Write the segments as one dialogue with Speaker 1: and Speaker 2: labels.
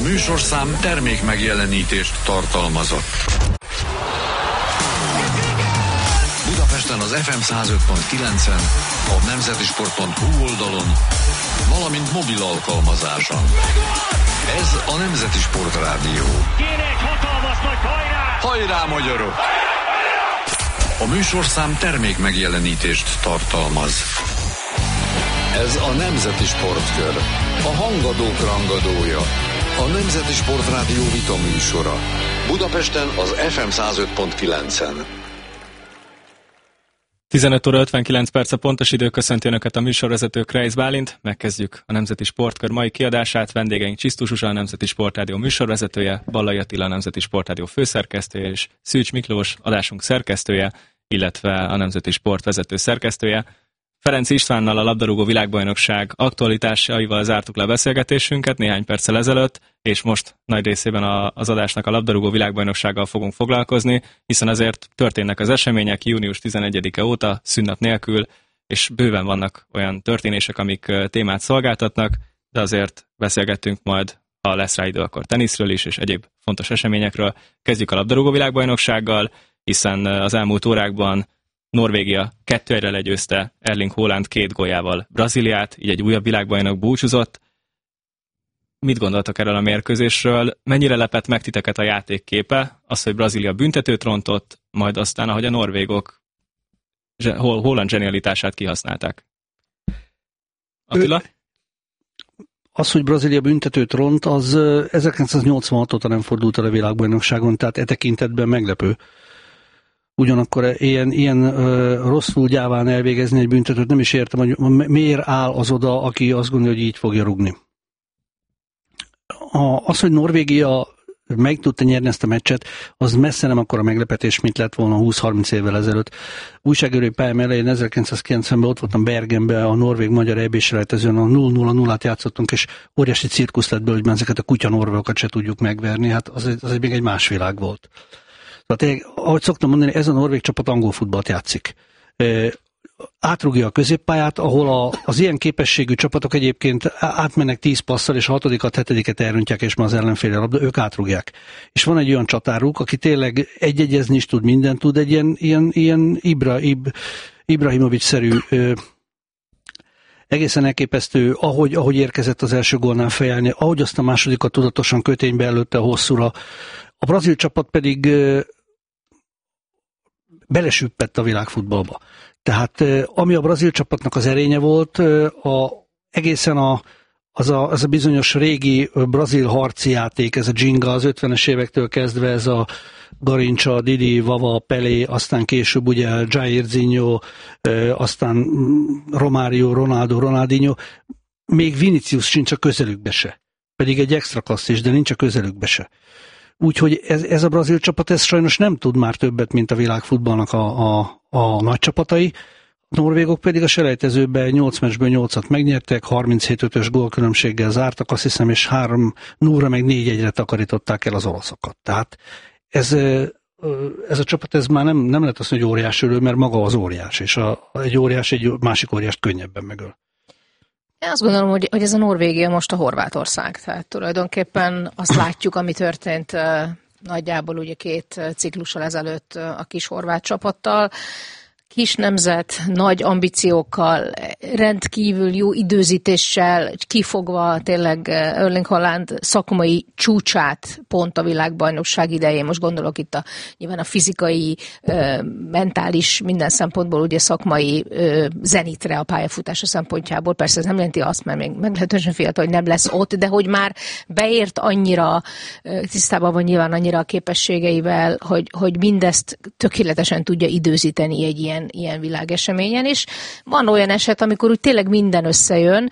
Speaker 1: műsorszám termék megjelenítést tartalmazott. Budapesten az FM 105.9-en, a nemzetisport.hu oldalon, valamint mobil alkalmazáson. Ez a Nemzeti Sport Rádió.
Speaker 2: Kéne egy hatalmas nagy hajrá!
Speaker 1: Hajrá, magyarok! A műsorszám termék megjelenítést tartalmaz. Ez a Nemzeti Sportkör, a hangadók rangadója, a Nemzeti Sport Rádió vita műsora. Budapesten az FM 105.9-en.
Speaker 3: 15 óra 59 perc a pontos idő, köszönti Önöket a műsorvezető Kreisz Bálint. Megkezdjük a Nemzeti Sportkör mai kiadását. Vendégeink Csisztus Zsuzsa, a Nemzeti Sportrádió műsorvezetője, Ballai Attila, a Nemzeti Sportrádió főszerkesztője, és Szűcs Miklós, adásunk szerkesztője, illetve a Nemzeti Sport vezető szerkesztője. Ferenc Istvánnal, a labdarúgó világbajnokság aktualitásaival zártuk le a beszélgetésünket néhány perccel ezelőtt, és most nagy részében az adásnak a labdarúgó világbajnoksággal fogunk foglalkozni, hiszen azért történnek az események június 11-e óta, szünnap nélkül, és bőven vannak olyan történések, amik témát szolgáltatnak, de azért beszélgettünk majd, ha lesz rá idő, akkor teniszről is, és egyéb fontos eseményekről. Kezdjük a labdarúgó világbajnoksággal, hiszen az elmúlt órákban Norvégia 2-1-re legyőzte Erling Haaland 2 góljával Brazíliát, így egy újabb világbajnok búcsúzott. Mit gondoltak erről a mérkőzésről? Mennyire lepett meg titeket a játékképe? Az, hogy Brazília büntetőt rontott, majd aztán, ahogy a norvégok Haaland zsenialitását kihasználták. Attila?
Speaker 4: Az, hogy Brazília büntetőt ront, az 1986 óta nem fordult el a világbajnokságon, tehát e tekintetben meglepő. Ugyanakkor ilyen rosszul gyáván elvégezni egy büntetőt, nem is értem, hogy miért áll az oda, aki azt gondolja, hogy így fogja rugni. Az, hogy Norvégia meg tudta nyerni ezt a meccset, az messze nem akkora meglepetés, mint lett volna 20-30 évvel ezelőtt. Újságírói pályám elején 1990-ben ott voltam Bergenben, a norvég-magyar EB-selejtezőn, a 0-0-0-át játszottunk, és óriási cirkusz lett belőle, hogy ezeket a kutyanorvégokat se tudjuk megverni, hát az még egy más világ volt. Tehát, ahogy szoktam mondani, ez a norvég csapat angol futballt játszik. Átrugja a középpályát, ahol az ilyen képességű csapatok egyébként átmennek 10 passzal, és a 6-at, 7-et elrontják, és már az ellenféle labda, ők átrugják. És van egy olyan csatáruk, aki tényleg egy-egyezni is tud, mindent tud, egy ilyen Ibrahimovic-szerű, egészen elképesztő, ahogy érkezett az első gólnál fejelni, ahogy azt a másodikat tudatosan köténybe előtte hosszúra. A brazil csapat pedig belesüppett a világfutballba. Tehát ami a brazil csapatnak az erénye volt, egészen az a bizonyos régi brazil harci játék, ez a Ginga az 50-es évektől kezdve, ez a Garincha, Didi, Vava, Pelé, aztán később ugye Jairzinho, aztán Romário, Ronaldo, Ronaldinho, még Vinicius sincs a közelükbe se. Pedig egy extra klasszis, de nincs a közelükbe se. Úgyhogy ez a brazil csapat, ez sajnos nem tud már többet, mint a világfutballnak a nagy csapatai. A norvégok pedig a selejtezőben 8 meccsből 8-at megnyertek, 37-5-ös gólkülönbséggel zártak, azt hiszem, és 3-0-ra meg 4-1-re takarították el az olaszokat. Tehát ez a csapat ez már nem lehet azt mondani, hogy óriás ölő, mert maga az óriás, és egy óriás egy másik óriást könnyebben megöl.
Speaker 5: Én azt gondolom, hogy ez a Norvégia most a Horvátország. Tehát tulajdonképpen azt látjuk, ami történt nagyjából ugye 2 ciklussal ezelőtt a kis horvát csapattal. Kis nemzet, nagy ambíciókkal, rendkívül jó időzítéssel, kifogva tényleg Erling Haaland szakmai csúcsát pont a világbajnokság idején. Most gondolok itt nyilván a fizikai, mentális, minden szempontból ugye szakmai zenitre a pályafutása szempontjából. Persze ez nem jelenti azt, mert még meglehetősen fiatal, hogy nem lesz ott, de hogy már beért annyira, tisztában van nyilván annyira a képességeivel, hogy mindezt tökéletesen tudja időzíteni egy ilyen világeseményen, és van olyan eset, amikor úgy tényleg minden összejön,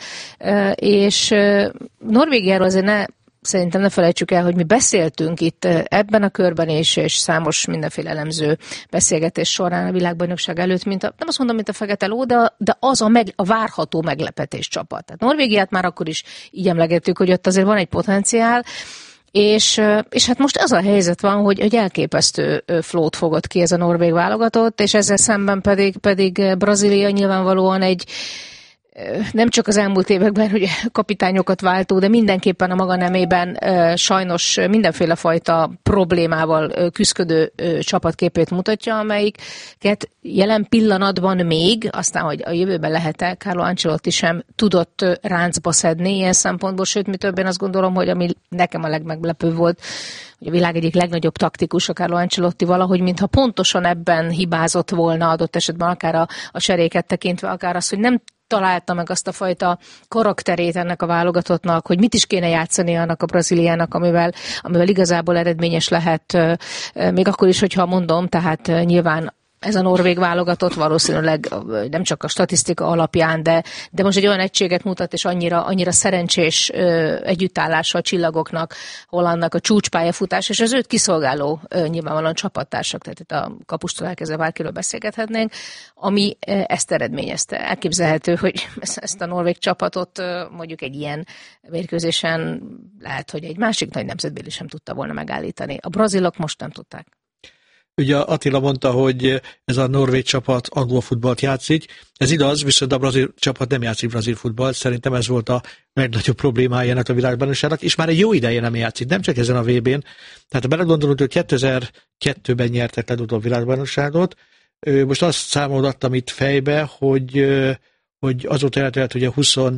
Speaker 5: és Norvégiáról azért szerintem ne felejtsük el, hogy mi beszéltünk itt ebben a körben és számos mindenféle elemző beszélgetés során a világbajnokság előtt, nem azt mondom, mint a fekete ló, de az a várható meglepetés csapat. Tehát Norvégiát már akkor is így emlegettük, hogy ott azért van egy potenciál, és hát most az a helyzet van, hogy elképesztő flót fogott ki ez a norvég válogatott, és ezzel szemben pedig Brazília nyilvánvalóan egy nem csak az elmúlt években, hogy kapitányokat váltó, de mindenképpen a maga nemében sajnos mindenféle fajta problémával küszködő csapatképét mutatja, amelyiket jelen pillanatban még, aztán, hogy a jövőben lehet-e, Carlo Ancelotti sem tudott ráncba szedni ilyen szempontból, sőt, mi több, én azt gondolom, hogy ami nekem a legmeglepőbb volt, hogy a világ egyik legnagyobb taktikus, a Carlo Ancelotti valahogy, mintha pontosan ebben hibázott volna adott esetben, akár a seréket tekintve, akár az, hogy nem találta meg azt a fajta karakterét ennek a válogatottnak, hogy mit is kéne játszani annak a Brazíliának, amivel igazából eredményes lehet, még akkor is, hogyha mondom, tehát nyilván ez a norvég válogatott valószínűleg nem csak a statisztika alapján, de most egy olyan egységet mutat, és annyira szerencsés együttállása a csillagoknak, Hollandnak a csúcspályafutás, és az őt kiszolgáló nyilvánvalóan csapattársak, tehát itt a kapustól elkezdve bárkiről beszélgethetnénk, ami ezt eredményezte. Elképzelhető, hogy ezt a norvég csapatot mondjuk egy ilyen mérkőzésen lehet, hogy egy másik nagy nemzetbéli sem tudta volna megállítani. A brazilok most nem tudták.
Speaker 6: Ugye Attila mondta, hogy ez a norvég csapat angol futballt játszik. Ez igaz, viszont a brazil csapat nem játszik brazil futballt. Szerintem ez volt a legnagyobb problémája ennek a világbajnokságnak, és már egy jó ideje nem játszik, nem csak ezen a VB-n. Tehát ha belegondolunk, hogy 2002-ben nyertek legutóbb világbajnokságot, most azt számolgattam itt fejbe, hogy azóta eltelt ugye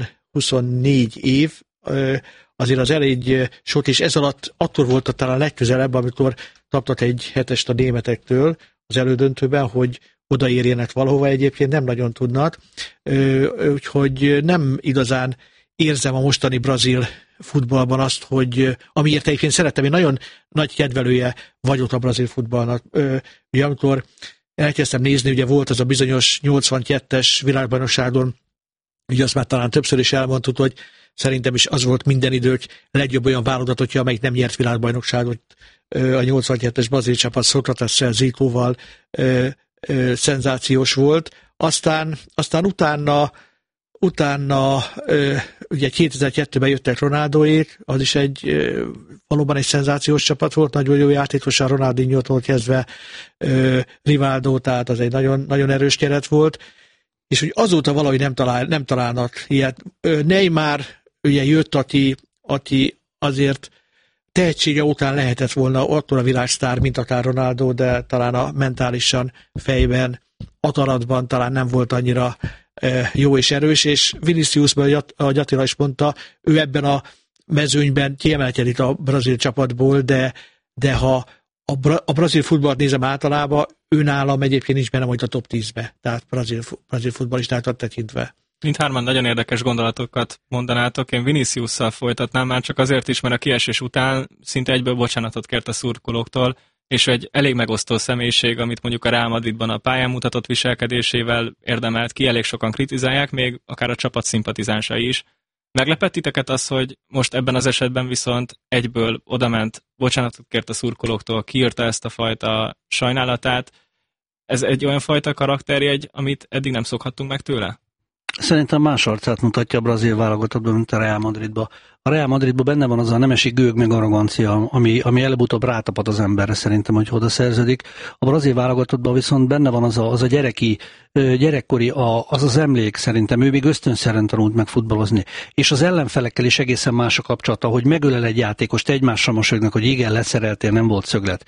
Speaker 6: 24 év, azért az elég sok, és ez alatt attól volt talán legközelebb, amikor kaptak egy hetest a németektől az elődöntőben, hogy odaérjenek valahova, egyébként nem nagyon tudnak, úgyhogy nem igazán érzem a mostani brazil futballban azt, hogy amiért egyébként szerettem, én nagyon nagy kedvelője vagyok a brazil futballnak. Ugye amikor elkezdtem nézni, ugye volt az a bizonyos 82-es világbajnokságon, ugye azt már talán többször is elmondtuk, hogy szerintem is az volt minden idők legjobb olyan válogatottja, amelyik nem nyert világbajnokságot. A 82-es brazil csapat Sócratesszel, Zitóval szenzációs volt. Aztán utána ugye 2002-ben jöttek Ronaldóék, az is valóban egy szenzációs csapat volt, nagyon jó játékosan Ronaldinho-tól kezdve Rivaldo, tehát az egy nagyon, nagyon erős keret volt, és hogy azóta valahogy nem találnak ilyet. Neymar ugye jött, aki azért tehetsége után lehetett volna attól a világsztár, mint akár Ronaldo, de talán a mentálisan, fejben, akaratban talán nem volt annyira jó és erős, és Viniciusban, ahogy Attila is mondta, ő ebben a mezőnyben kiemelkedik a brazil csapatból, de ha a brazil futballt nézem általában, ő nálam egyébként nincs benne majd a top 10-be, tehát brazil futballistákat tekintve.
Speaker 3: Mindhárman nagyon érdekes gondolatokat mondanátok. Én Viniciusszal folytatnám, már csak azért is, mert a kiesés után szinte egyből bocsánatot kért a szurkolóktól, és egy elég megosztó személyiség, amit mondjuk a Real Madridban a pályán mutatott viselkedésével érdemelt ki, elég sokan kritizálják, még akár a csapat szimpatizánsai is. Meglepett titeket az, hogy most ebben az esetben viszont egyből odament, bocsánatot kért a szurkolóktól, kiírta ezt a fajta sajnálatát. Ez egy olyan fajta karakterjegy, amit eddig nem szokhattunk meg tőle?
Speaker 4: Szerintem más arcát mutatja a brazil válogatottban, mint a Real Madridban. A Real Madridban benne van az a nemesi gőg meg arrogancia, ami előbb-utóbb rátapad az emberre szerintem, hogy oda szerződik. A brazil válogatottban viszont benne van az a gyerekkori, az emlék szerintem, ő még ösztönszerűen tanult meg futballozni. És az ellenfelekkel is egészen más a kapcsolata, hogy megölel egy játékost, egymásra mosolyognak, hogy igen, leszereltél, nem volt szöglet.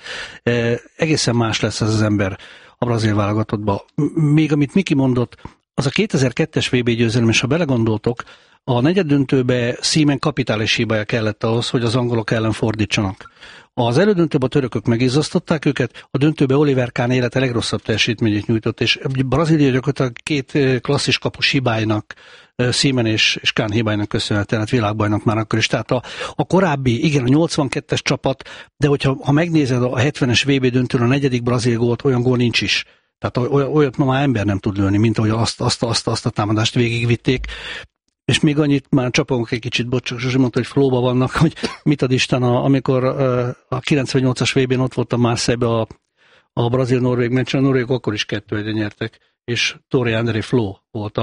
Speaker 4: Egészen más lesz ez az ember a brazil válogatottban. Még amit Miki mondott, az a 2002-es VB győzelem, és ha belegondoltok, a negyeddöntőbe Seaman kapitális hibája kellett ahhoz, hogy az angolok ellen fordítsanak. Az elődöntőben a törökök megizzasztották őket, a döntőbe Oliver Kahn élete legrosszabb teljesítményét nyújtott, és Brazília gyakorlatilag két klasszis kapus hibáinak, Seaman és Kahn hibáinak köszönhetően, hát világbajnok már akkor is. Tehát a korábbi, igen, a 82-es csapat, de hogyha megnézed a 70-es VB döntőn a negyedik brazil gólt, olyan gól nincs is. Tehát olyat ma már ember nem tud lőni, mint ahogy azt a támadást végigvitték. És még annyit már csapongok egy kicsit, bocsánat, Zsuzsi mondta, hogy flóba vannak, hogy mit ad Isten, amikor a 98-as VB-n ott voltam Marseille-be a brazil-norvég meccsen, a norvégok akkor is 2-1-re nyertek, és Torre André Flo volt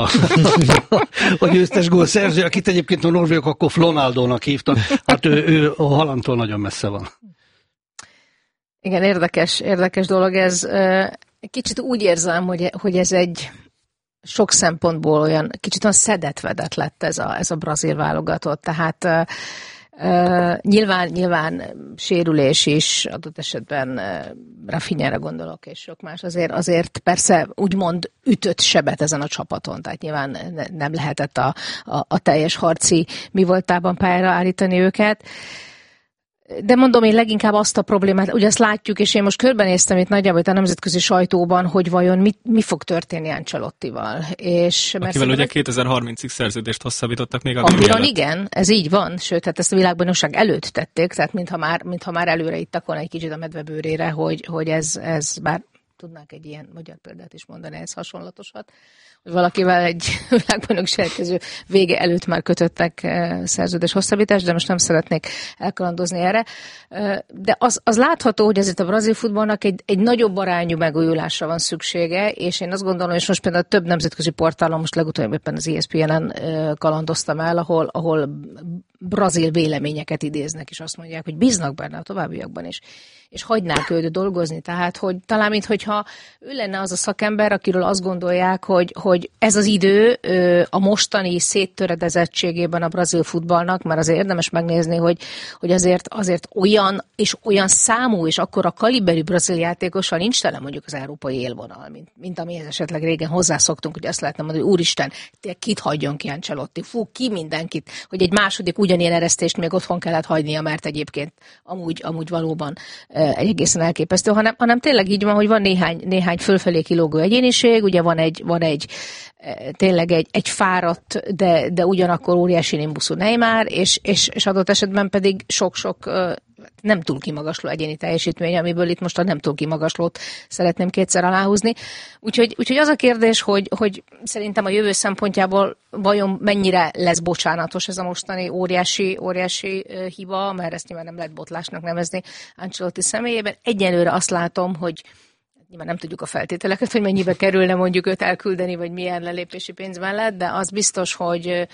Speaker 4: a győztes gólszerző, akit egyébként a norvégok akkor Flonaldónak hívtak. Hát ő a Haalandtól nagyon messze van.
Speaker 5: Igen, érdekes dolog ez. Kicsit úgy érzem, hogy ez egy sok szempontból olyan kicsit olyan szedett-vedett lett ez a brazil válogatott, tehát nyilván sérülés is, adott esetben Rafinhára gondolok, és sok más, azért persze úgymond ütött sebet ezen a csapaton, tehát nyilván nem lehetett a teljes harci mi voltában pályára állítani őket. De mondom, én leginkább azt a problémát, ugye azt látjuk, és én most körbenéztem itt nagyjából itt a nemzetközi sajtóban, hogy vajon mi fog történni Ancelottival.
Speaker 3: Akivel ugye 2030-ig szerződést hosszabbítottak még a
Speaker 5: VB előtt. Igen, ez így van, sőt, hát ezt a világbajnokság előtt tették, tehát mintha már előre ittak volna egy kicsit a medvebőrére, hogy ez bár tudnánk egy ilyen magyar példát is mondani, ez hasonlatosat, hogy valakivel egy világbajnokságkező vége előtt már kötöttek szerződés hosszabbítást, de most nem szeretnék elkalandozni erre. De az látható, hogy ezért a brazil futballnak egy nagyobb arányú megújulásra van szüksége, és én azt gondolom, és most például több nemzetközi portálon, most legutóbb éppen az ESPN-en kalandoztam el, ahol brazil véleményeket idéznek, és azt mondják, hogy bíznak benne a továbbiakban is, és hagynák őt dolgozni. Tehát, hogy talán minthogyha ő lenne az a szakember, akiről azt gondolják, hogy ez az idő a mostani széttöredezettségében a brazil futballnak, mert azért érdemes megnézni, hogy azért olyan és olyan számú és akkora kaliberű brazil játékossal nincs tele mondjuk az európai élvonal, mint amihez esetleg régen hozzászoktunk, hogy azt lehetne mondani, hogy úristen, kit hagyjon ki Ancelotti, ki mindenkit, hogy egy második ugyanilyen eresztést még otthon kellett hagynia, mert egyébként amúgy valóban egy egészen elképesztő, hanem tényleg így van, hogy van néhány fölfelé kilógó egyéniség, ugye van egy tényleg egy fáradt, de ugyanakkor óriási nimbuszú Neymar, és adott esetben pedig sok-sok nem túl kimagasló egyéni teljesítmény, amiből itt most a nem túl kimagaslót szeretném kétszer aláhúzni. Úgyhogy az a kérdés, hogy szerintem a jövő szempontjából vajon mennyire lesz bocsánatos ez a mostani óriási hiba, mert ezt nyilván nem lehet botlásnak nevezni Ancelotti személyében. Egyelőre azt látom, hogy nyilván nem tudjuk a feltételeket, hogy mennyibe kerülne mondjuk őt elküldeni, vagy milyen lelépési pénz mellett, de az biztos, hogy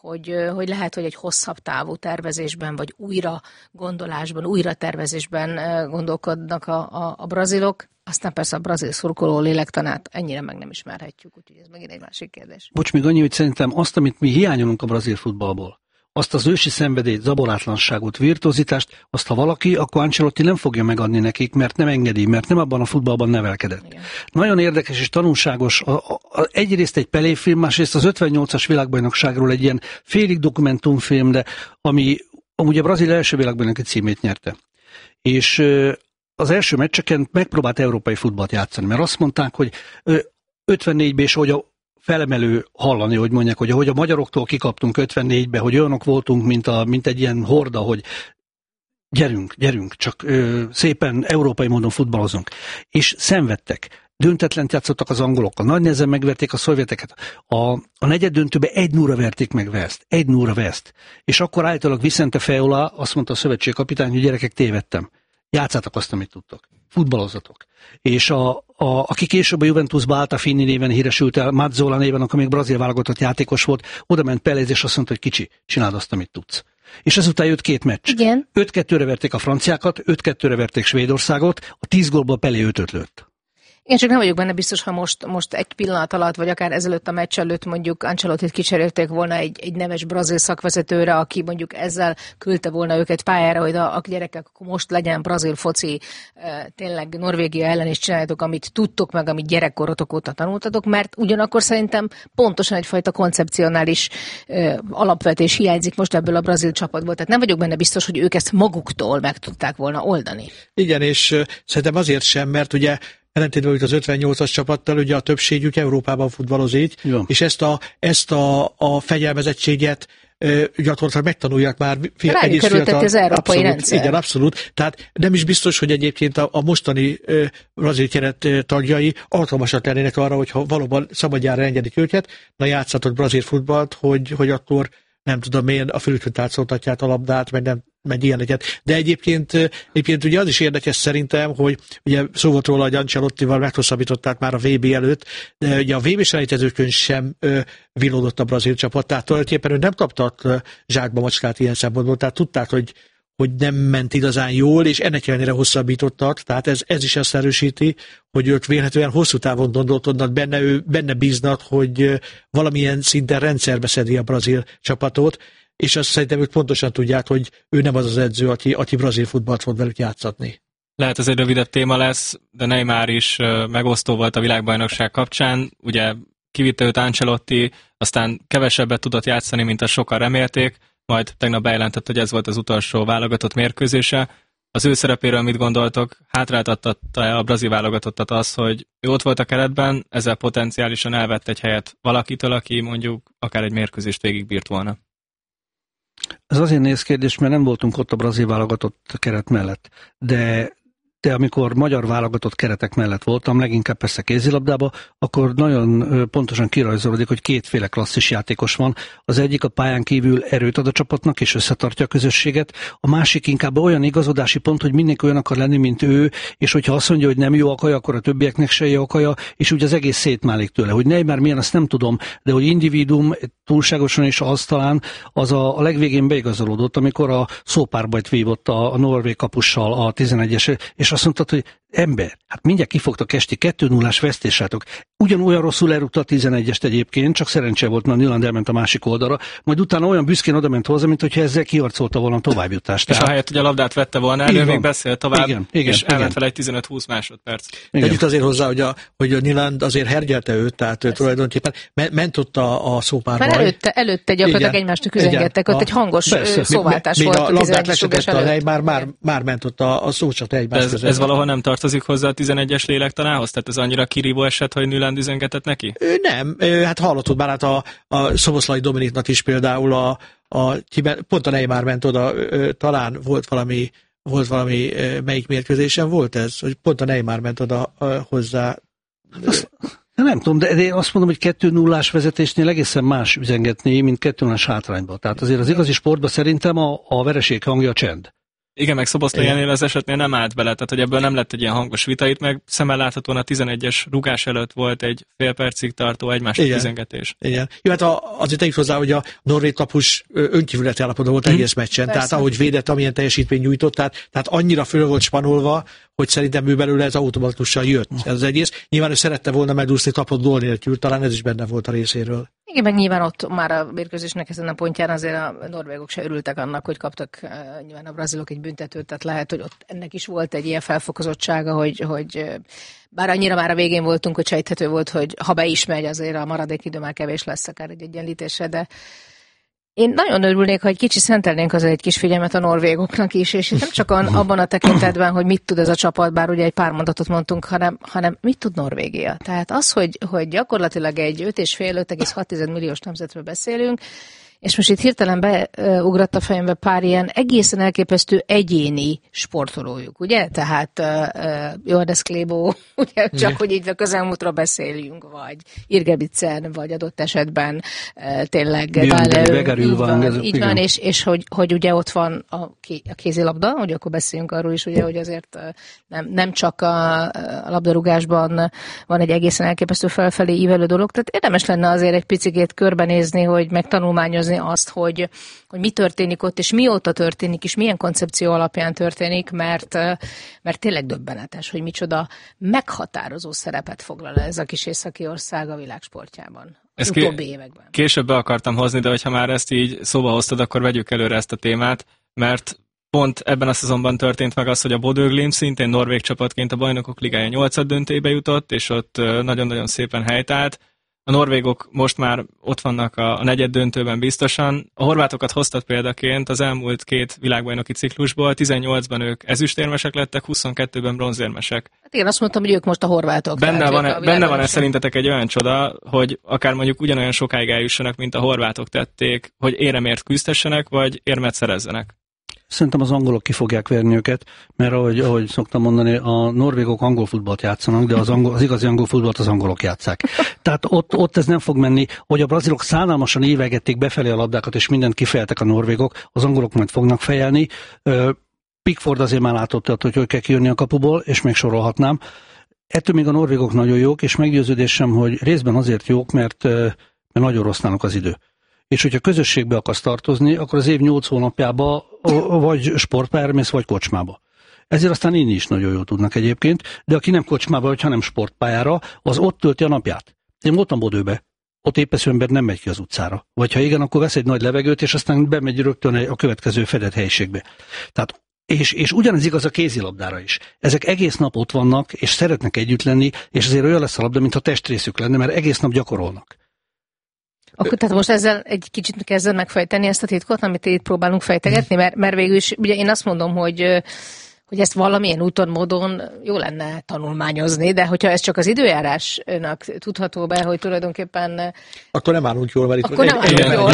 Speaker 5: lehet, hogy egy hosszabb távú tervezésben, vagy újra gondolásban, újra tervezésben gondolkodnak a brazilok. Aztán persze a brazil szurkoló lélektanát ennyire meg nem ismerhetjük, úgyhogy ez megint egy másik kérdés.
Speaker 4: Bocs, még annyi, hogy szerintem azt, amit mi hiányolunk a brazil futballból, azt az ősi szenvedélyt, zabolátlanságot, virtuozitást, azt ha valaki, akkor Ancelotti nem fogja megadni nekik, mert nem engedi, mert nem abban a futballban nevelkedett. Igen. Nagyon érdekes és tanulságos, egyrészt egy Pelé-film, másrészt az 58-as világbajnokságról egy ilyen félig dokumentumfilm, de ami amúgy a Brazil első világbajnoki címét nyerte. És az első meccseken megpróbált európai futballt játszani, mert azt mondták, hogy 54-ben is, hogy felemelő hallani, hogy mondják, hogy ahogy a magyaroktól kikaptunk 54-be, hogy olyanok voltunk, mint egy ilyen horda, hogy gyerünk, csak szépen európai módon futballozunk. És szenvedtek. Döntetlent játszottak az angolokkal. Nagy nehezen megverték a szovjeteket. A negyed döntőbe 1-0-ra verték meg West. 1-0-ra West. És akkor állítólag Vicente Feola azt mondta a szövetségkapitány, hogy gyerekek, tévedtem. Játszátok azt, amit tudtok. Futballozatok. És aki később a Juventusba Altafini néven híresült el, Mazzola néven, akkor még brazil válogatott játékos volt, oda ment Pelé, és azt mondta, hogy kicsi, csináld azt, amit tudsz. És ezután jött 2 meccs.
Speaker 5: Igen.
Speaker 4: 5-2-re verték a franciákat, 5-2-re verték Svédországot, a 10 gólból Pelé 5-öt lőtt.
Speaker 5: Én csak nem vagyok benne biztos, ha most egy pillanat alatt, vagy akár ezelőtt a meccs előtt mondjuk Ancelottit kicserélték volna egy neves brazil szakvezetőre, aki mondjuk ezzel küldte volna őket pályára, hogy a gyerekek, akkor most legyen brazil foci, tényleg Norvégia ellen is csináljátok, amit tudtok meg, amit gyerekkorotok óta tanultatok, mert ugyanakkor szerintem pontosan egyfajta koncepcionális alapvetés hiányzik most ebből a brazil csapatból. Tehát nem vagyok benne biztos, hogy ők ezt maguktól meg tudták volna oldani.
Speaker 6: Igen, és szerintem azért sem, mert ugye ellentétben az 58-as csapattal, ugye a többségük Európában futballozik, és ezt a fegyelmezettséget gyakorlatilag megtanulják már
Speaker 5: egész fiatal. Az európai rendszer.
Speaker 6: Igen, abszolút. Tehát nem is biztos, hogy egyébként a mostani brazil keret tagjai alkalmasak lennének arra, hogyha valóban szabadjára engedik őket, na játszatok brazil futballt, hogy akkor nem tudom milyen a fülükhöt átszoltatják a labdát, meg ilyeneket. De egyébként ugye az is érdekes szerintem, hogy ugye szó volt róla, hogy Ancelottival meghosszabbították már a VB előtt, de ugye a VB selejtezőkön sem villódott a brazil csapat, tehát tulajdonképpen ő nem kaptak zsákba macskát ilyen szempontból, tehát tudták, hogy nem ment igazán jól, és ennek ellenére hosszabbítottak, tehát ez is azt erősíti, hogy ők vélhetően hosszú távon gondolkodnak benne bíznak, hogy valamilyen szinten rendszerbe szedi a brazil csapatot, és azt szerintem ők pontosan tudják, hogy ő nem az az edző, aki brazil futballt fog velük játszatni.
Speaker 3: Lehet ez egy rövidebb téma lesz, de Neymar is megosztó volt a világbajnokság kapcsán. Ugye kivitte őt Ancelotti, aztán kevesebbet tudott játszani, mint azt sokan remélték, majd tegnap bejelentett, hogy ez volt az utolsó válogatott mérkőzése. Az ő szerepéről mit gondoltok? Hátráltatta-e a brazil válogatottat az, hogy ő ott volt a keretben, ezzel potenciálisan elvett egy helyet valakitől, aki mondjuk akár egy mérkőzést végigbírt volna?
Speaker 4: Ez azért néz kérdés, mert nem voltunk ott a brazil válogatott keret mellett, de amikor magyar válogatott keretek mellett voltam, leginkább persze kézilabdában, akkor nagyon pontosan kirajzolódik, hogy kétféle klasszis játékos van. Az egyik a pályán kívül erőt ad a csapatnak, és összetartja a közösséget. A másik inkább olyan igazodási pont, hogy mindenki olyan akar lenni, mint ő, és hogyha azt mondja, hogy nem jó a kaja, akkor a többieknek se jó a kaja, és úgy az egész szétmálik tőle. Hogy Neymar milyen, azt nem tudom, de hogy individuum túlságosan is az talán az a legvégén beigazolódott, amikor a szópárbajt vívott a norvég kapussal a 11-es, és azt mondtad, hogy ember, hát mindjárt kifogtak esti 2-0-ás vesztésátok. Ugyanolyan rosszul elrúgta a 11-est egyébként, csak szerencse volt, mert Nyland elment a másik oldalra, majd utána olyan büszkén oda ment hozzá, mint hogyha ezzel kiharcolta volna a továbbjutást.
Speaker 3: És ahelyett, hogy a labdát vette volna, elő még beszél tovább,
Speaker 4: igen,
Speaker 3: és elment vele egy 15-20 másodperc.
Speaker 6: Tegyük azért hozzá, hogy a Nyland azért hergyelte őt, tehát ő tulajdonképpen ment ott a szópárbaj.
Speaker 5: Előtte gyakorlatilag egymást üzengettek, ott egy hangos szóváltás volt.
Speaker 6: A labdát lesetette a Neymar, már ment ott a szócsat egymás között.
Speaker 3: Ez valahol nem tartozik hozzá a 11-es lélektanához? Tehát ez annyira kirívó eset, hogy Nyland üzengetett neki?
Speaker 6: Nem, hát hallottad már, hát a Szoboszlai Dominiknak is például pont a Neymar ment oda, talán volt valami melyik mérkőzésen volt ez, hogy pont a Neymar ment oda hozzá.
Speaker 4: Nem tudom, de én azt mondom, hogy 2-0-ás vezetésnél egészen más üzengetni, mint 2-0-ás hátrányba. Tehát azért az igazi sportban szerintem a vereség hangja a csend.
Speaker 3: Igen, meg Szoboszlainél az esetnél nem állt bele, tehát hogy ebből nem lett egy ilyen hangos vita, itt meg szemmel láthatóan a 11-es rugás előtt volt egy fél percig tartó egymásnak üzengetés.
Speaker 6: Igen. Jó, hát azért tegyük hozzá, hogy a norvég kapus önkívületi állapotban volt egész meccsen, persze. Tehát ahogy védett, amilyen teljesítmény nyújtott, tehát annyira föl volt spanolva, hogy szerintem ő belőle ez automatikusan jött ez az egész. Nyilván ő szerette volna megúszni tapott gól nélkül, talán ez is benne volt a részéről.
Speaker 5: Igen, meg nyilván ott már a mérkőzésnek ezen a pontján azért a norvégok se örültek annak, hogy kaptak nyilván a brazilok egy büntetőt, tehát lehet, hogy ott ennek is volt egy ilyen felfokozottsága, hogy bár annyira már a végén voltunk, hogy sejthető volt, hogy ha be is megy, azért a maradék idő már kevés lesz akár egy egyenlítésre, de én nagyon örülnék, ha egy kicsit szentelnénk azért egy kis figyelmet a norvégoknak is, és nem csak abban a tekintetben, hogy mit tud ez a csapat, bár ugye egy pár mondatot mondtunk, hanem mit tud Norvégia. Tehát az, hogy gyakorlatilag egy 5,6 milliós nemzetről beszélünk, és most itt hirtelen beugrott a fejembe pár ilyen egészen elképesztő egyéni sportolójuk, ugye? Tehát Johannes Klébo, ugye? Csak hogy így a közelmúltra beszéljünk, vagy Irgebicen, vagy adott esetben tényleg így van, és hogy ugye ott van a kézilabda, hogy akkor beszéljünk arról is, ugye, hogy azért nem csak a labdarúgásban van egy egészen elképesztő felfelé ívelő dolog, tehát érdemes lenne azért egy picikét körbenézni, hogy megtanulmányozni azt, hogy mi történik ott, és mióta történik, és milyen koncepció alapján történik, mert tényleg döbbenetes, hogy micsoda meghatározó szerepet foglal ez a kis északi ország a világsportjában az utóbbi években.
Speaker 3: Később be akartam hozni, de hogyha már ezt így szóba hoztad, akkor vegyük előre ezt a témát, mert pont ebben a szezonban történt meg az, hogy a Bodø Glimt szintén norvég csapatként a Bajnokok Ligája 8. döntőbe jutott, és ott nagyon-nagyon szépen helytált. A norvégok most már ott vannak a negyed döntőben biztosan. A horvátokat hoztat példaként az elmúlt 2 világbajnoki ciklusból. 18-ban ők ezüstérmesek lettek, 22-ben bronzérmesek.
Speaker 5: Hát igen, azt mondtam, hogy ők most a horvátok.
Speaker 3: Benne van-e szerintetek egy olyan csoda, hogy akár mondjuk ugyanolyan sokáig eljussanak, mint a horvátok tették, hogy éremért küzdessenek, vagy érmet szerezzenek?
Speaker 4: Szerintem az angolok ki fogják verni őket, mert ahogy szoktam mondani, a norvégok angol futballt játszanak, de az igazi angol futballt az angolok játsszák. Tehát ott ez nem fog menni, hogy a brazilok szánalmasan évegették befelé a labdákat, és mindent kifejeltek a norvégok, az angolok majd fognak fejelni. Pickford azért már látott, hogy kell kijönni a kapuból, és még sorolhatnám. Ettől még a norvégok nagyon jók, és meggyőződésem, hogy részben azért jók, mert nagyon rossz náluk az idő. és hogyha közösségbe akarsz tartozni, akkor az év 8 hónapjába vagy sportpályára mész, vagy kocsmába. Ezért aztán inni is nagyon jól tudnak egyébként, de aki nem kocsmába, vagy hanem sportpályára, az ott tölti a napját. Én voltam Bodőbe, ott épesző ember nem megy ki az utcára. Vagy ha igen, akkor vesz egy nagy levegőt, és aztán bemegy rögtön a következő fedett helyiségbe. Tehát és ugyanez igaz a kézilabdára is. Ezek egész nap ott vannak, és szeretnek együtt lenni, és azért olyan lesz a labda, mintha testrészük lenne, mert egész nap gyakorolnak.
Speaker 5: Akkor tehát most ezzel egy kicsit kezded megfejteni ezt a titkot, amit itt próbálunk fejtegetni, mert végül is ugye én azt mondom, hogy ezt valamilyen úton, módon jó lenne tanulmányozni, de hogyha ez csak az időjárásnak tudható be, hogy tulajdonképpen...
Speaker 6: Akkor nem állunk jól, mert itt...
Speaker 5: Akkor nem állunk jól.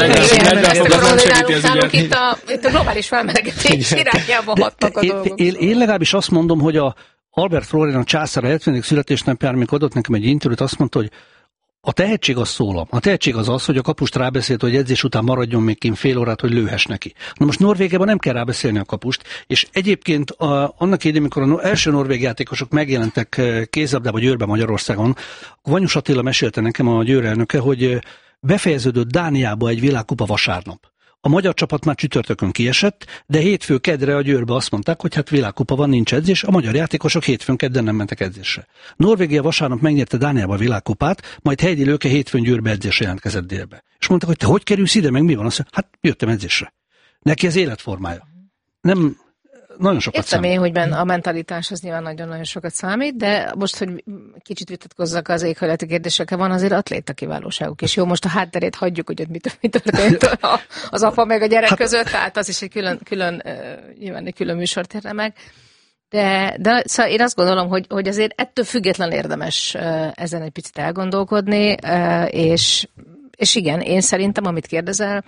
Speaker 5: Nálunk itt a globális felmelegedés irányába hatnak a dolgok.
Speaker 4: Én legalábbis azt mondom, hogy a Albert Florian, a császár 70. születésnapjára, amikor adott nekem egy interjút, azt mondta, hogy a tehetség az szólam. A tehetség az, hogy a kapust rábeszélt, hogy edzés után maradjon még kint fél órát, hogy lőhess neki. Na most Norvégiában nem kell rábeszélni a kapust, és egyébként annak idején, amikor az első norvég játékosok megjelentek kézilabdába Győrbe Magyarországon, Vanyus Attila mesélte nekem, a Győr elnöke, hogy befejeződött Dániába egy világkupa vasárnap. A magyar csapat már csütörtökön kiesett, de hétfő kedre a Győrbe azt mondták, hogy hát világkupa van, nincs edzés, a magyar játékosok hétfőn kedden nem mentek edzésre. Norvégia vasárnap megnyerte Dániába a világkupát, majd Heidi Löke hétfőn Győrbe edzésre jelentkezett délbe. És mondták, hogy te hogy kerülsz ide, meg mi van? Azt mondja, hát jöttem edzésre. Neki az életformája. Nem, nagyon sokat
Speaker 5: számít. Értem én, hogy a mentalitás az nyilván nagyon-nagyon sokat számít, de most, hogy kicsit vitatkozzak az éghajlati kérdésekkel, van azért atléta kiválóságuk. És jó, most a hátterét hagyjuk, hogy mi történt az apa meg a gyerek között, tehát az is egy nyilván egy külön műsort érne meg. De szóval én azt gondolom, hogy azért ettől független érdemes ezen egy picit elgondolkodni, és igen, én szerintem, amit kérdezel,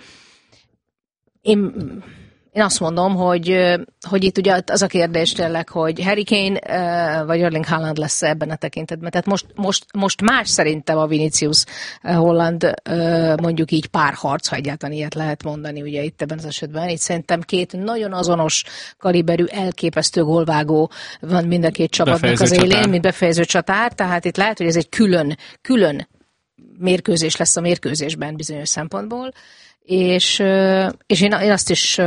Speaker 5: én azt mondom, hogy itt ugye az a kérdés tényleg, hogy Harry Kane vagy Erling Haaland lesz ebben a tekintetben. Tehát most más szerintem a Vinicius Holland mondjuk így párharc, ha egyáltalán ilyet lehet mondani ugye itt ebben az esetben. Itt szerintem két nagyon azonos kaliberű, elképesztő gólvágó van mind a két csapatnak az élén, mint befejező csatár. Tehát itt lehet, hogy ez egy külön mérkőzés lesz a mérkőzésben bizonyos szempontból. És én azt is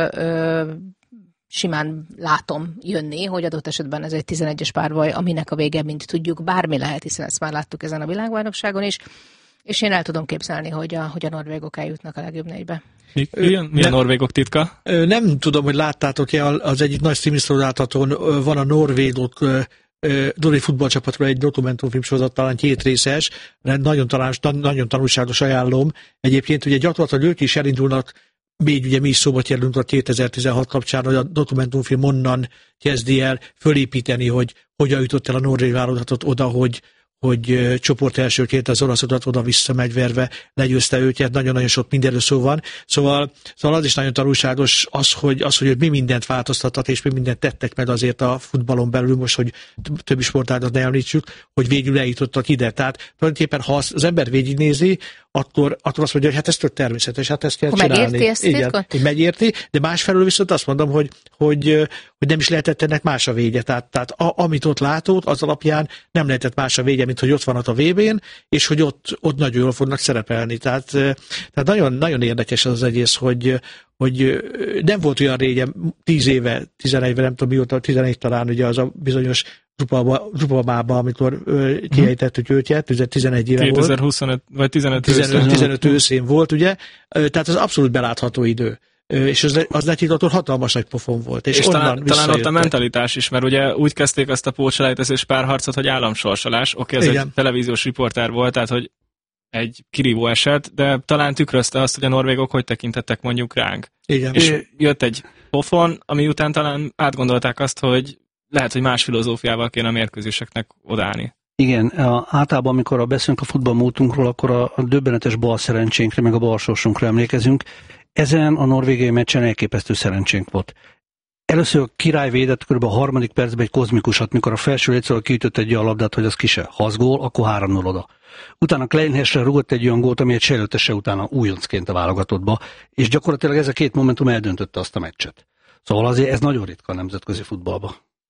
Speaker 5: simán látom jönni, hogy adott esetben ez egy 11-es párbaj, aminek a vége, mint tudjuk, bármi lehet, hiszen ezt már láttuk ezen a világbajnokságon is, és én el tudom képzelni, hogy a norvégok eljutnak a legjobb négybe.
Speaker 3: Mi a norvégok titka?
Speaker 6: Nem tudom, hogy láttátok-e, az egyik nagy streaming-szolgáltatón van a norvégok Dori futballcsapatról egy dokumentumfilm sorozat, talán 2 részes, nagyon tanulságos, ajánlom. Egyébként ugye gyakorlatilag ők is elindulnak, még ugye mi is szóba kerülünk a 2016 kapcsán, hogy a dokumentumfilm onnan kezdi el fölépíteni, hogy hogyan jutott el a norvég válogatott oda, hogy csoport elsőként az oroszokat oda-vissza megverve legyőzte őket, nagyon-nagyon sok mindenről szó van. Szóval az is nagyon tanulságos az, hogy mi mindent változtattak, és mi mindent tettek meg azért a futballon belül, most, hogy többi sportágat ne említsük, hogy végül eljutottak ide. Tehát tulajdonképpen, ha az ember végignézi, akkor azt mondja, hogy hát ez tök természetes, hát ezt kell csinálni. Igen, megérti, de másfelől viszont azt mondom, hogy nem is lehetett ennek más a vége. Tehát amit ott látott, az alapján nem lehetett más a vége, mint hogy ott van a VB-n, és hogy ott nagyon jól fognak szerepelni. Tehát nagyon, nagyon érdekes az egész, hogy nem volt olyan régen, 10 éve, 11 nem tudom mióta, 11 talán ugye az a bizonyos Zsupamában, amikor kiejtettük őket, 11 éve
Speaker 3: 2025, vagy
Speaker 6: 15 őszén volt, ugye? Tehát az abszolút belátható idő. És az nekik hatalmas nagy pofon volt. És
Speaker 3: talán ott a mentalitás is, mert ugye úgy kezdték azt a pótselejtezős párharcot, hogy államsorsolás. Oké, ez egy televíziós riporter volt, tehát hogy egy kirívó eset, de talán tükrözte azt, hogy a norvégok hogy tekintettek mondjuk ránk.
Speaker 6: Igen.
Speaker 3: És jött egy pofon, ami után talán átgondolták azt, hogy lehet, hogy más filozófiával kéne a mérkőzéseknek odállni.
Speaker 4: Igen, általában, amikor beszélünk a futballmúltunkról, akkor a döbbenetes bal szerencsénkre, meg a bal sorsunkra emlékezünk. Ezen a norvégiai meccsen elképesztő szerencsénk volt. Először a király védett kb. A 3. percben egy kozmikusat, mikor a felső létszóval kiütött egy olyan labdát, hogy az ki se. Ha az gól, akkor 3-0 oda. Utána Kleinhesre rúgott egy olyan gólt, ami egy sejlőtese utána újoncként a válogatottba, és gyakorlatilag ez a két momentum eldöntötte azt a meccset. Szóval azért ez nagyon ritka a nemzetközi futballban.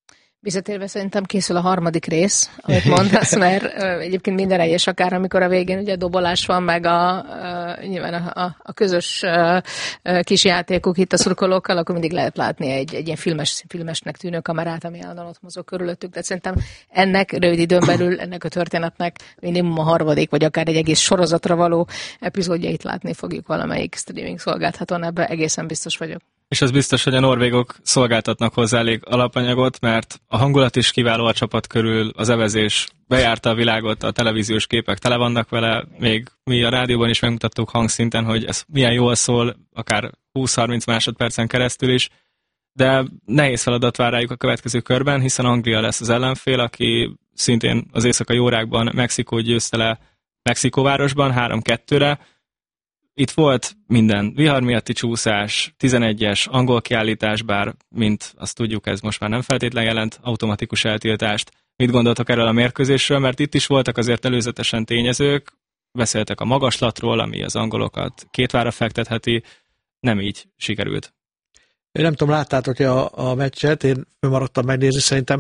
Speaker 5: Visszatérve szerintem készül a harmadik rész, amit mondasz, mert egyébként minden egyes, akár amikor a végén ugye dobolás van, meg nyilván a közös kis játékok itt a szurkolókkal, akkor mindig lehet látni egy ilyen filmesnek tűnő kamerát, ami állandóan ott mozog körülöttük. De szerintem ennek rövid időn belül, ennek a történetnek minimum a harmadik, vagy akár egy egész sorozatra való epizódjait látni fogjuk valamelyik streaming szolgáltatón, ebben egészen biztos vagyok.
Speaker 3: És az biztos, hogy a norvégok szolgáltatnak hozzá elég alapanyagot, mert a hangulat is kiváló a csapat körül, az evezés bejárta a világot, a televíziós képek tele vannak vele, még mi a rádióban is megmutattuk hangszinten, hogy ez milyen jól szól, akár 20-30 másodpercen keresztül is, de nehéz feladat vár rájuk a következő körben, hiszen Anglia lesz az ellenfél, aki szintén az éjszakai órákban Mexikót győzte le Mexikóvárosban 3-2-re. Itt volt minden vihar miatti csúszás, 11-es angol kiállítás, bár mint azt tudjuk, ez most már nem feltétlen jelent automatikus eltiltást. Mit gondoltok erről a mérkőzésről? Mert itt is voltak azért előzetesen tényezők, beszéltek a magaslatról, ami az angolokat kétvára fektetheti, nem így sikerült.
Speaker 6: Én nem tudom, láttátok a meccset, én maradtam megnézni, szerintem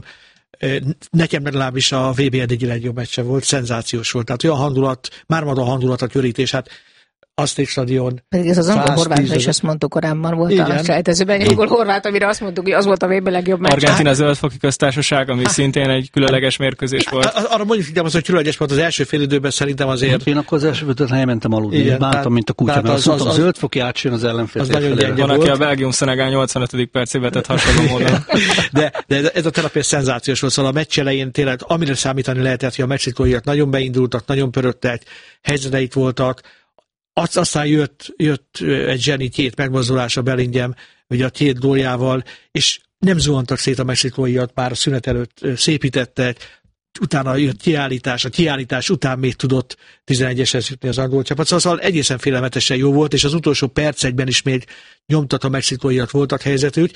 Speaker 6: nekem legalábbis a VB eddigi legjobb meccse volt, szenzációs volt. Tehát olyan hangulat, már a hangulat, a körítés, hát Azték stadion.
Speaker 5: Pedig ez az angol-horvátra is ezt mondtuk korábban, volt a sejtezőben egy angol-horvát, amire azt mondtuk, hogy az volt a VB legjobb meccs.
Speaker 3: Argentina Zöldfoki Köztársaság, ami szintén egy különleges mérkőzés volt.
Speaker 6: Arra mondjuk, hogy különleges volt az első fél időben, szerintem azért.
Speaker 4: Én akkor az első félidőben elmentem aludni, igen, bántam, mint a kutya, mert azt mondtam, a Zöldfoki átsjön az ellenfél.
Speaker 3: Van, aki a Belgium-Szenegál 85. percében tett hasonló módon.
Speaker 6: De ez a telepés szenzációs volt, szóval a meccs elején tényleg, amire számítani lehetett, hogy a mexikóiak nagyon beindultak, nagyon pörögtek, helyzeteik voltak. Aztán jött egy zseni két megmozdulása Bellingham, ugye a két góljával, és nem zuhantak szét a mexikóiak, már a szünet előtt szépítettek, utána jött kiállítás, a kiállítás után még tudott 11-eshez jutni az angol csapat, szóval egészen félelmetesen jó volt, és az utolsó percekben is még nyomtató mexikóiak voltak helyzetük.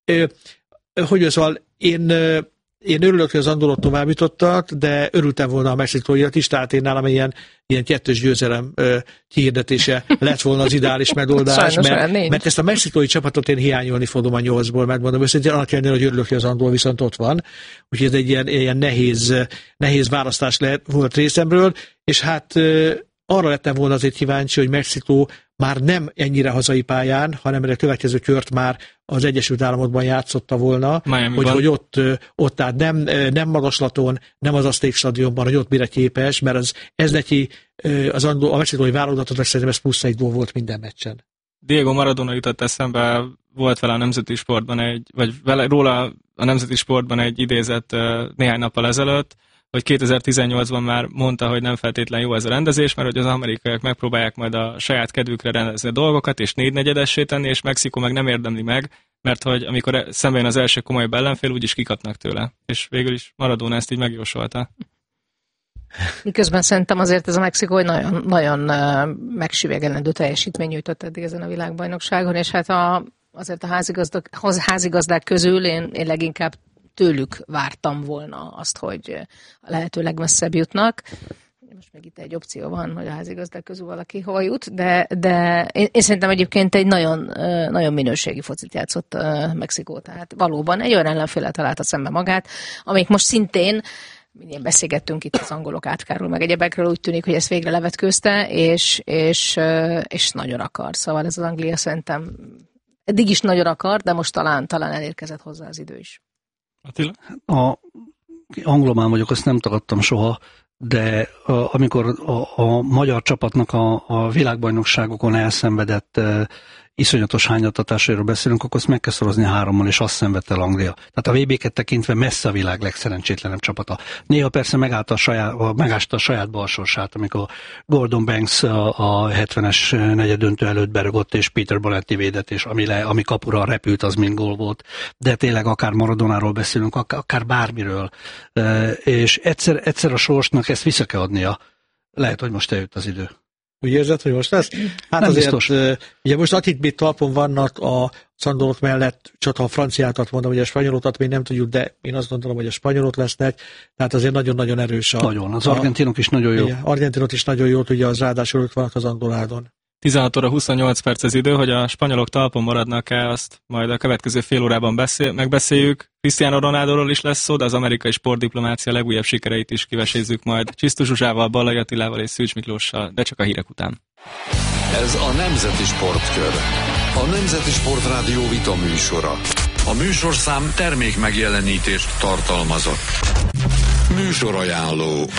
Speaker 6: Szóval én örülök, hogy az angolok tovább jutottak, de örültem volna a mexikóiak is, tehát én nálam ilyen kettős győzelem kihirdetése lett volna az ideális megoldás, mert ezt a mexikói csapatot én hiányolni fogom a 8-ból, megmondom őszintén, annak ellenére, hogy örülök, hogy az angol viszont ott van. Úgyhogy ez egy ilyen nehéz választás volt részemről, és hát arra lettem volna azért kíváncsi, hogy Mexikó már nem ennyire hazai pályán, hanem a következő kört már az Egyesült Államokban játszotta volna, hogy ott tehát nem magaslaton, nem az Azték stadionban, hogy ott mire képes, mert ez neki a mexikói válogatottak szerintem ez plusz 1 gól volt minden meccsen.
Speaker 3: Diego Maradona jutott eszembe, volt vele a Nemzeti Sportban róla a Nemzeti Sportban egy idézet néhány nappal ezelőtt, hogy 2018-ban már mondta, hogy nem feltétlen jó ez a rendezés, mert hogy az amerikaiak megpróbálják majd a saját kedvükre rendezni a dolgokat, és 4/4-essé tenni, és Mexikó meg nem érdemli meg, mert hogy amikor szemben az első komolyabb ellenfél, úgyis kikapnak tőle. És végül is Maradona ezt így megjósolta.
Speaker 5: Miközben szerintem azért ez a Mexikó egy nagyon, nagyon megsüvegelendő teljesítmény nyújtott eddig ezen a világbajnokságon, és hát azért a házigazdák közül én leginkább tőlük vártam volna azt, hogy a lehető legmesszebb jutnak. Most még itt egy opció van, hogy a házigazdák közül valaki hova jut, de én szerintem egyébként egy nagyon, nagyon minőségi focit játszott Mexikó. Tehát valóban egy olyan ellenféllel találta szembe magát, amelyik most szintén, mindjárt beszélgettünk itt az angolok átkáról, meg egyebekről, úgy tűnik, hogy ezt végre levetkőzte, és nagyon akar. Szóval ez az Anglia szerintem eddig is nagyon akar, de most talán elérkezett hozzá az idő is.
Speaker 3: Attila?
Speaker 4: Anglomán vagyok, azt nem tagadtam soha, de amikor a magyar csapatnak a világbajnokságokon elszenvedett iszonyatos hányattatásairól beszélünk, akkor azt meg kell szorozni 3-mal, és azt szenvedte el Anglia. Tehát a VB-ket tekintve messze a világ legszerencsétlenebb csapata. Néha persze megásta a saját balsorsát, amikor Gordon Banks a 70-es negyeddöntő előtt berögött, és Peter Bonetti védett, és ami kapura repült, az mind gól volt. De tényleg akár Maradonáról beszélünk, akár bármiről. És egyszer a sorsnak ezt vissza kell adnia. Lehet, hogy most eljött az idő.
Speaker 6: Úgy érzed, hogy most lesz? Hát nem azért, biztos. Ugye most akik még talpon vannak a szandolok mellett, csak a franciákat mondom, hogy a spanyolokat még nem tudjuk, de én azt gondolom, hogy a spanyolok lesznek, tehát azért nagyon-nagyon erős.
Speaker 4: Nagyon, az argentinok is nagyon jó.
Speaker 6: Argentinok is nagyon jó, ugye az ráadásul ők vannak az angoládon.
Speaker 3: 16 óra 28 perc az idő, hogy a spanyolok talpon maradnak-e, azt majd a következő fél órában megbeszéljük. Cristiano Ronaldoról is lesz szó, de az amerikai sportdiplomácia legújabb sikereit is kivesézzük majd Csisztus Zsuzsával, Ballai Attilával és Szűcs Miklóssal, de csak a hírek után.
Speaker 1: Ez a Nemzeti Sportkör. A Nemzeti Sportrádió vita műsora. A műsorszám termék megjelenítést tartalmazott. Műsorajánló.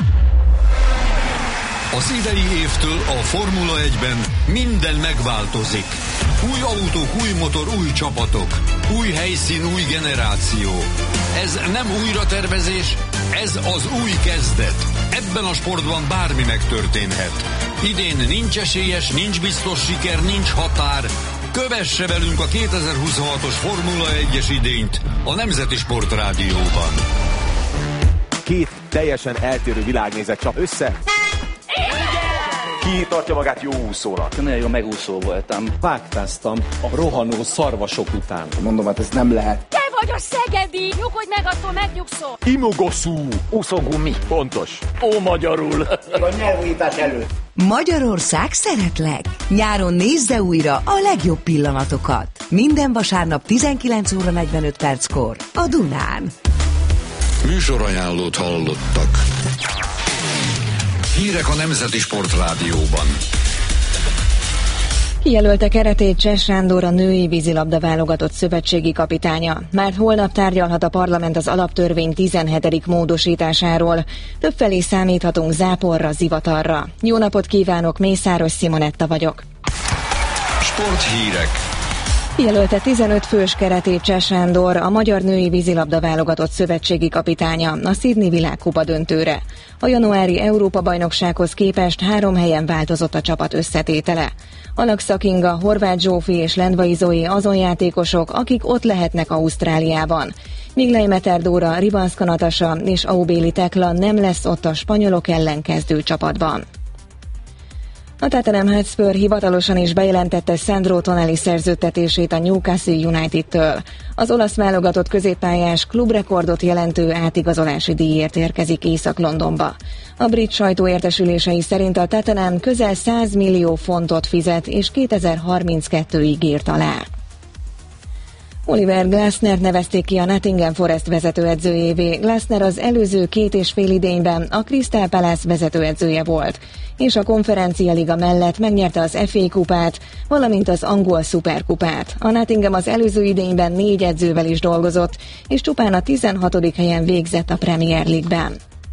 Speaker 1: Az idei évtől a Formula 1-ben minden megváltozik. Új autók, új motor, új csapatok. Új helyszín, új generáció. Ez nem újratervezés, ez az új kezdet. Ebben a sportban bármi megtörténhet. Idén nincs esélyes, nincs biztos siker, nincs határ. Kövesse velünk a 2026-os Formula 1-es idényt a Nemzeti Sportrádióban.
Speaker 7: Két teljesen eltérő világnézet csap össze. Ki tartja magát jó úszónak?
Speaker 8: Nagyon jó megúszó voltam.
Speaker 9: Vágtáztam a rohanó szarvasok után.
Speaker 10: Mondom, hát ez nem lehet.
Speaker 11: Te vagy a szegedi! Nyugodj meg, attól megnyugszol!
Speaker 7: Imogoszú! Úszógumi. Pontos. Ó, magyarul!
Speaker 10: A nyelvújítás előtt.
Speaker 12: Magyarország szeretlek! Nyáron nézze újra a legjobb pillanatokat. Minden vasárnap 19 óra 45 perckor a Dunán.
Speaker 1: Műsorajánlót hallottak. Hírek a Nemzeti Sportrádióban.
Speaker 13: Kijelölte keretét Cseh Sándor, a női vízilabda válogatott szövetségi kapitánya. Már holnap tárgyalhat a parlament az alaptörvény 17. módosításáról. Többfelé számíthatunk záporra, zivatarra. Jó napot kívánok, Mészáros Simonetta vagyok.
Speaker 1: Sporthírek.
Speaker 13: Kijelölte 15 fős keretét Cseh Sándor, a magyar női vízilabda válogatott szövetségi kapitánya a Sydney világkupa döntőre. A januári Európa-bajnoksághoz képest 3 helyen változott a csapat összetétele. Alaksa Kinga, Horváth Zsófi és Lendvai Zoé azon játékosok, akik ott lehetnek Ausztráliában. Míg Leimeter Dóra, Ribanszka Natasa és Aubéli Tekla nem lesz ott a spanyolok ellen kezdő csapatban. A Tottenham Hotspur hivatalosan is bejelentette Sandro Tonali szerződtetését a Newcastle United-től. Az olasz válogatott középpályás klubrekordot jelentő átigazolási díjért érkezik Észak-Londonba. A brit sajtó értesülései szerint a Tottenham közel 100 millió fontot fizet és 2032-ig írt alá. Oliver Glasner nevezték ki a Nottingham Forest vezetőedzőjévé. Glasner az előző 2,5 idényben a Crystal Palace vezetőedzője volt, és a Konferencia Liga mellett megnyerte az FA kupát, valamint az angol szuperkupát. A Nottingham az előző idényben 4 edzővel is dolgozott, és csupán a 16. helyen végzett a Premier League-ben.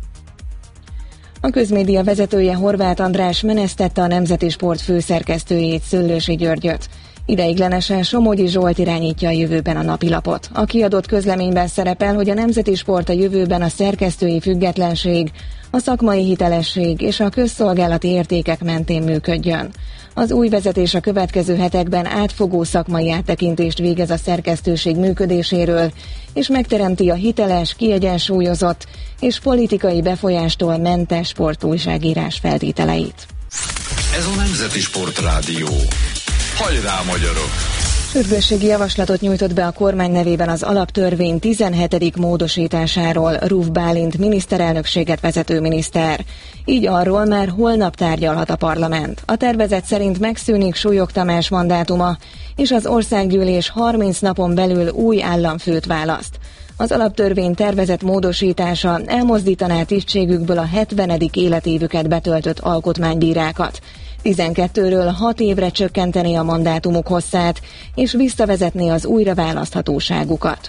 Speaker 13: A közmédia vezetője, Horváth András menesztette a Nemzeti Sport főszerkesztőjét, Szőlősi Györgyöt. Ideiglenesen Somogyi Zsolt irányítja a jövőben a napilapot. A kiadott közleményben szerepel, hogy a Nemzeti Sport a jövőben a szerkesztői függetlenség, a szakmai hitelesség és a közszolgálati értékek mentén működjön. Az új vezetés a következő hetekben átfogó szakmai áttekintést végez a szerkesztőség működéséről, és megteremti a hiteles, kiegyensúlyozott és politikai befolyástól mentes sportújságírás feltételeit.
Speaker 1: Ez a Nemzeti Sportrádió. Hajrá, magyarok!
Speaker 13: Sürgősségi javaslatot nyújtott be a kormány nevében az alaptörvény 17. módosításáról Ruf Bálint miniszterelnökséget vezető miniszter. Így arról már holnap tárgyalhat a parlament. A tervezet szerint megszűnik Súlyog Tamás mandátuma, és az országgyűlés 30 napon belül új államfőt választ. Az alaptörvény tervezett módosítása elmozdítaná tisztségükből a 70. életévüket betöltött alkotmánybírákat. 12-ről 6 évre csökkenteni a mandátumuk hosszát, és visszavezetni az újraválaszthatóságukat.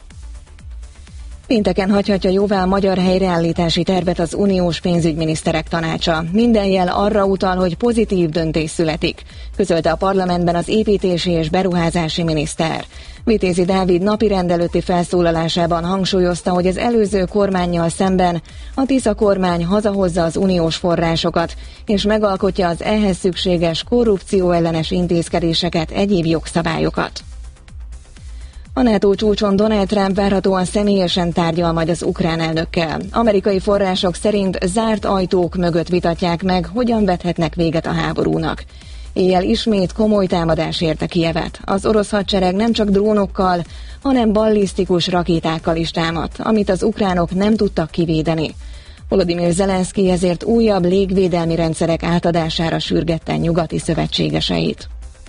Speaker 13: Pénteken hagyhatja jóvá a magyar helyreállítási tervet az uniós pénzügyminiszterek tanácsa. Minden jel arra utal, hogy pozitív döntés születik, közölte a parlamentben az építési és beruházási miniszter. Vitézi Dávid napirend előtti felszólalásában hangsúlyozta, hogy az előző kormánnyal szemben a Tisza kormány hazahozza az uniós forrásokat, és megalkotja az ehhez szükséges korrupcióellenes intézkedéseket, egyéb jogszabályokat. A NATO csúcson Donald Trump várhatóan személyesen tárgyal majd az ukrán elnökkel. Amerikai források szerint zárt ajtók mögött vitatják meg, hogyan vethetnek véget a háborúnak. Éjjel ismét komoly támadás érte Kijevet. Az orosz hadsereg nem csak drónokkal, hanem ballisztikus rakétákkal is támadt, amit az ukránok nem tudtak kivédeni. Volodymyr Zelenszkij ezért újabb légvédelmi rendszerek átadására sürgette nyugati szövetségeseit.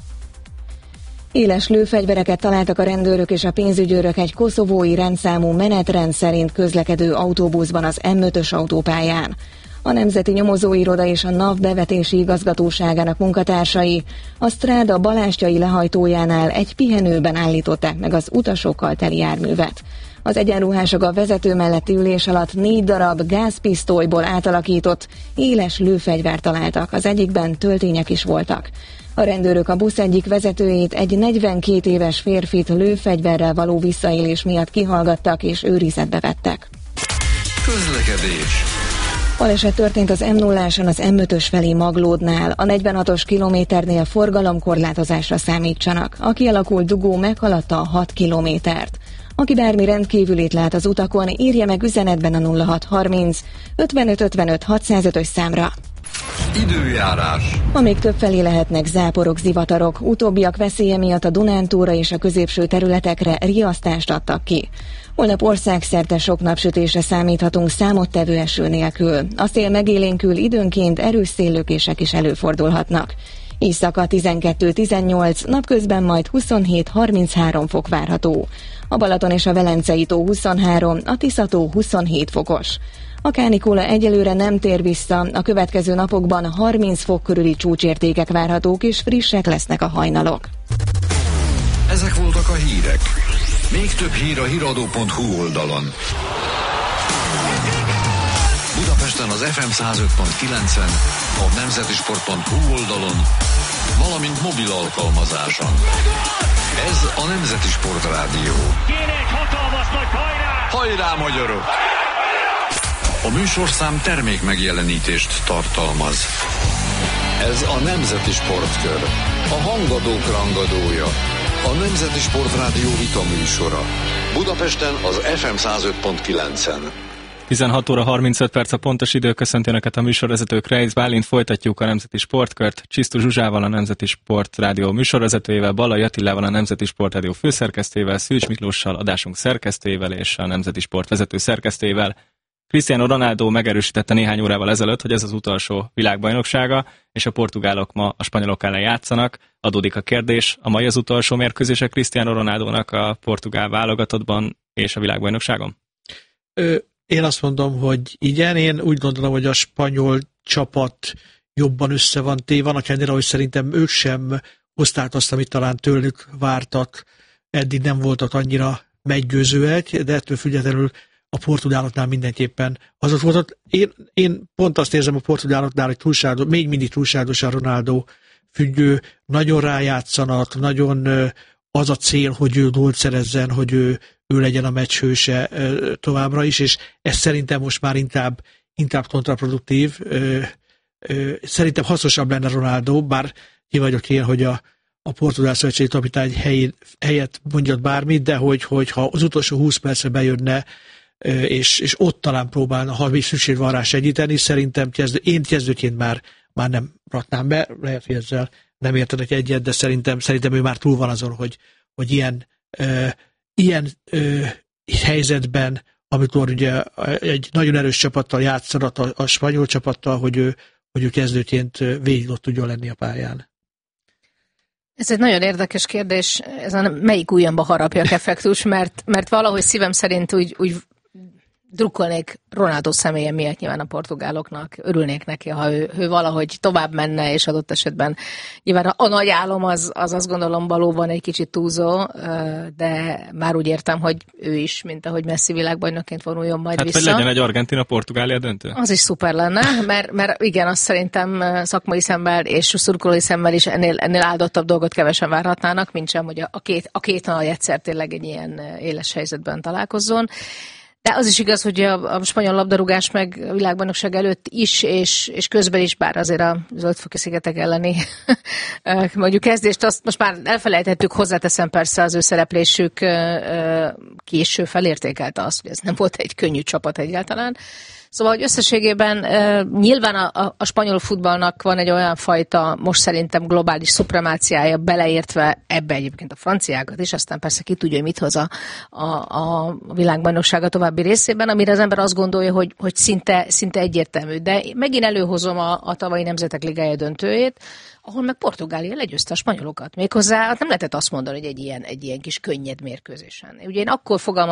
Speaker 13: Éles lőfegyvereket találtak a rendőrök és a pénzügyőrök egy koszovói rendszámú menetrend szerint közlekedő autóbuszban az M5-ös autópályán. A Nemzeti Nyomozóiroda és a NAV bevetési igazgatóságának munkatársai a Stráda balástyai lehajtójánál egy pihenőben állították meg az utasokkal teli járművet. Az egyenruhások a vezető melletti ülés alatt 4 darab gázpisztolyból átalakított éles lőfegyvert találtak, az egyikben töltények is voltak. A rendőrök a busz egyik vezetőjét, egy 42 éves férfit lőfegyverrel való visszaélés miatt kihallgattak és őrizetbe vettek.
Speaker 1: Közlekedés.
Speaker 13: Baleset történt az M0-áson az M5-ös felé Maglódnál. A 46-os kilométernél forgalomkorlátozásra számítsanak. A kialakult dugó meghaladta a 6 kilométert. Aki bármi rendkívülit lát az utakon, írja meg üzenetben a 0630 55 55 605-ös számra.
Speaker 1: Időjárás.
Speaker 13: Ma még többfelé lehetnek záporok, zivatarok. Utóbbiak veszélye miatt a Dunántúra és a középső területekre riasztást adtak ki. Holnap országszerte sok napsütésre számíthatunk számottevő eső nélkül. A szél megélénkül, időnként erős széllökések is előfordulhatnak. Éjszaka 12-18, napközben majd 27-33 fok várható. A Balaton és a Velencei tó 23, a Tisza-tó 27 fokos. A kánikula egyelőre nem tér vissza, a következő napokban 30 fok körüli csúcsértékek várhatók és frissek lesznek a hajnalok.
Speaker 1: Ezek voltak a hírek. Még több hír a hiradó.hu oldalon. Budapesten az FM 105.9-en, a nemzetisport.hu oldalon, valamint mobil alkalmazáson. Ez a Nemzeti Sport Rádió.
Speaker 2: Kéne egy hatalmas nagy hajrá!
Speaker 1: Hajrá, magyarok! A műsorszám termék megjelenítést tartalmaz. Ez a Nemzeti Sportkör, a hangadók rangadója, a Nemzeti Sport Rádió vitaműsora. Budapesten az FM 105.9-en.
Speaker 3: 16 óra 35 perc a pontos idő, köszönti Önöket a műsorvezetők, Reisz Bálint. Folytatjuk a Nemzeti Sportkört Csisztus Zsuzsával, a Nemzeti Sport Rádió műsorvezetőjével, Ballai Attilával, a Nemzeti Sport Rádió főszerkesztőjével, Szűcs Miklóssal, adásunk szerkesztőjével és a Nemzeti Sport vezető szerkesztőjével. Cristiano Ronaldo megerősítette néhány órával ezelőtt, hogy ez az utolsó világbajnoksága, és a portugálok ma a spanyolok ellen játszanak. Adódik a kérdés, a mai az utolsó mérkőzése Cristiano Ronaldónak a portugál válogatottban és a világbajnokságon?
Speaker 6: Én azt mondom, hogy igen, én úgy gondolom, hogy a spanyol csapat jobban össze van téve, annak ellenére, hogy szerintem ők sem hozták azt, amit talán tőlük vártak, eddig nem voltak annyira meggyőzőek, de ettől függetlenül a portugáloknál mindenképpen azok volt. Én pont azt érzem a portugáloknál, hogy még mindig túlságosan Ronaldo függő, nagyon rájátszanak, nagyon az a cél, hogy ő gólt szerezzen, hogy ő legyen a meccs hőse továbbra is, és ez szerintem most már inkább kontraproduktív. Szerintem hasznosabb lenne Ronaldo, bár ki vagyok én, hogy a portugál szövetségi kapitány helyett mondjad bármit, de hogy ha az utolsó 20 percre bejönne, és ott talán próbálna, ha még szükség van rá segíteni, szerintem én kezdőként már nem raknám be, lehet, hogy ezzel nem értenek egyet, de szerintem ő már túl van azon, hogy ilyen helyzetben, amikor ugye egy nagyon erős csapattal játszanak, a spanyol csapattal, hogy ő kezdőként végig ott tudjon lenni a pályán.
Speaker 5: Ez egy nagyon érdekes kérdés, ez a melyik ujjamba harapjak effektus, mert valahogy szívem szerint úgy drukkolnék Ronaldo személye miatt nyilván a portugáloknak, örülnék neki, ha ő valahogy tovább menne, és adott esetben nyilván a nagy álom az azt gondolom valóban egy kicsit túlzó, de már úgy értem, hogy ő is, mint ahogy Messi világbajnokként vonuljon majd vissza.
Speaker 3: Hát, hogy legyen egy Argentina-Portugália döntő? Az
Speaker 5: is szuper lenne, mert igen, azt szerintem szakmai szemmel és szurkolói szemmel is ennél áldottabb dolgot kevesen várhatnának, mint sem, hogy a két nagy egyszer tényleg egy ilyen éles helyzetben találkozzon. De az is igaz, hogy a spanyol labdarúgás meg a világbajnokság előtt is, és közben is, bár azért a Zöld-foki-szigetek elleni mondjuk kezdést, azt most már elfelejtettük, hozzáteszem persze az ő szereplésük késő felértékelte azt, hogy ez nem volt egy könnyű csapat egyáltalán. Szóval, hogy összességében nyilván a spanyol futballnak van egy olyan fajta, most szerintem globális szupremáciája, beleértve ebbe egyébként a franciákat is, aztán persze ki tudja, hogy mit hoz a világbajnokság a további részében, amire az ember azt gondolja, hogy szinte egyértelmű. De megint előhozom a tavalyi Nemzetek Ligája döntőjét, ahol meg Portugália legyőzte a spanyolokat. Méghozzá nem lehetett azt mondani, hogy egy ilyen kis könnyed mérkőzésen. Ugye én akkor fogalmaztam